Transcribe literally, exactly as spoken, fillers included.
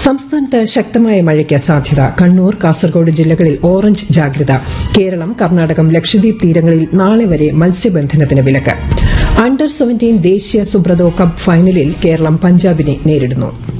സംസ്ഥാനത്ത് ശക്തമായ മഴയ്ക്ക് സാധ്യത. കണ്ണൂർ, കാസർഗോഡ് ജില്ലകളിൽ ഓറഞ്ച് ജാഗ്രത. കേരളം, കർണാടകം, ലക്ഷദ്വീപ് തീരങ്ങളിൽ നാളെ വരെ മത്സ്യബന്ധനത്തിന് വിലക്ക്. അണ്ടർ സെവന്റീൻ ദേശീയ സുബ്രതോ കപ്പ് ഫൈനലിൽ കേരളം പഞ്ചാബിനെ നേരിടുന്നു.